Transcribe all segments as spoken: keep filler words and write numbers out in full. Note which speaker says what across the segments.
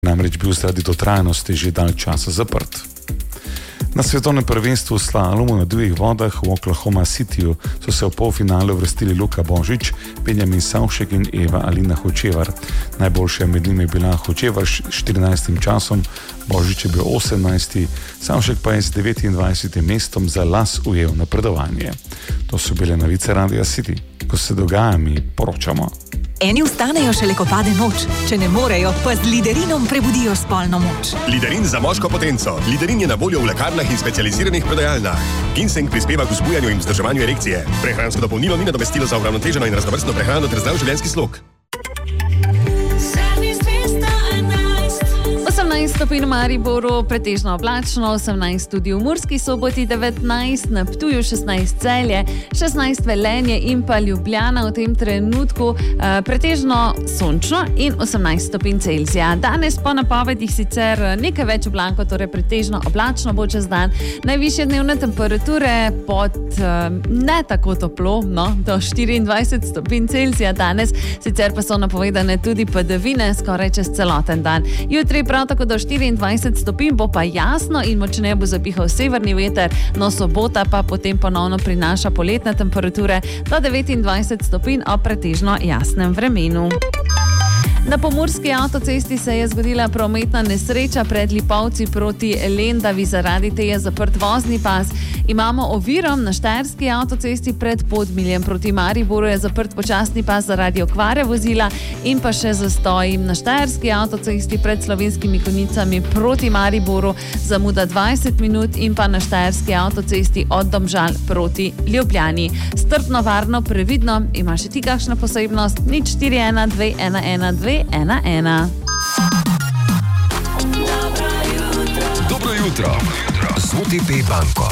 Speaker 1: namreč bil zaradi dotrajanosti že dalj časa zaprt. Na svetovnem prvenstvu v slalomu na divjih vodah v Oklahoma Cityju so se v polfinalu vrstili Luka Božič, Benjamin Savšek in Eva Alina Hočevar. Najboljša med njimi je bila Hočevar s štirinajstim časom, Božič je bil osemnajsti, Savšek pa je z devetindvajsetim mestom za las ujel napredovanje. To so bile novice Radia City. Ko se dogaja, mi poročamo.
Speaker 2: Eni vstanejo šele, ko pade noč. Če ne morejo, pa z Liderinom prebudijo spolno moč.
Speaker 3: Liderin za moško potenco. Liderin je na voljo v lekarnah in specializiranih prodajalnah. Ginseng prispeva k vzbujanju in vzdrževanju erekcije. Prehransko dopolnilo ni nadomestilo za uravnoteženo in raznovrstno prehrano ter zdrav življenjski slog.
Speaker 4: osemnajst stopinj v Mariboru, pretežno oblačno, osemnajst tudi v Murski Soboti, devetnajst na Ptuju, šestnajst Celje, šestnajst Velenje in pa Ljubljana v tem trenutku, eh, pretežno sončno in osemnajst stopinj Celzija. Danes po napovedih sicer nekaj več oblakov, torej pretežno oblačno bo čez dan. Najvišje dnevne temperature pod eh, ne tako toplo, no, do štiriindvajset stopinj Celzija danes, sicer pa so napovedane tudi padavine skoraj čez celoten dan. Jutri prav tako do štiriindvajset stopinj, bo pa jasno in močneje bo zapihal severni veter, no sobota pa potem ponovno prinaša poletne temperature do devetindvajset stopinj ob pretežno jasnem vremenu. Na pomurski avtocesti se je zgodila prometna nesreča pred Lipovci proti Lendavi, zaradi te je zaprt vozni pas. Imamo oviro na štajerski avtocesti pred Podmiljem, proti Mariboru je zaprt počasni pas zaradi okvare vozila in pa še zastoj. Na štajerski avtocesti pred Slovenskimi Konjicami proti Mariboru zamuda dvajset minut in pa na štajerski avtocesti od Domžal proti Ljubljani. Strpno, varno, previdno. Imaš še ti kakšna posebnost? nič štiri ena dve ena ena dve ena ena.
Speaker 5: Dobro jutro z O T P banko.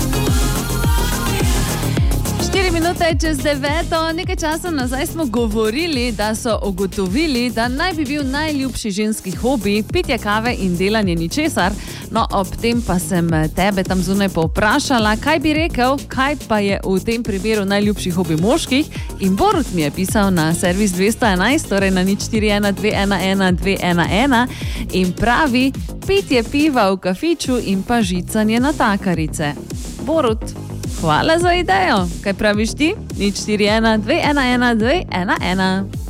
Speaker 4: štiri minute čez deveto, nekaj časa nazaj smo govorili, da so ugotovili, da naj bi bil najljubši ženski hobi pitje kave in delanje ničesar. No, ob tem pa sem tebe tam zunaj povprašala, kaj bi rekel, kaj pa je v tem primeru najljubši hobi moških, in Borut mi je pisal na servis dvesto enajst, torej na nič štiri ena dve ena ena dve ena ena, in pravi pitje piva v kafiču in pa žicanje natakarice. Borut, hvala za idejo. Kaj praviš ti? nič štiri ena dve ena ena dve ena ena.